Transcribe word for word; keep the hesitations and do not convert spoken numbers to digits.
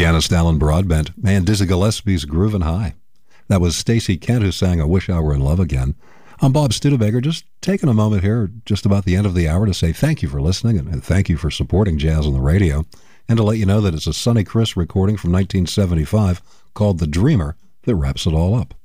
Deanna Stallon Broadbent, and Dizzy Gillespie's Groovin' High. That was Stacey Kent who sang I Wish I Were in Love Again. I'm Bob Studebaker, just taking a moment here, just about the end of the hour, to say thank you for listening and thank you for supporting jazz on the radio, and to let you know that it's a Sonny Chris recording from nineteen seventy-five called The Dreamer that wraps it all up.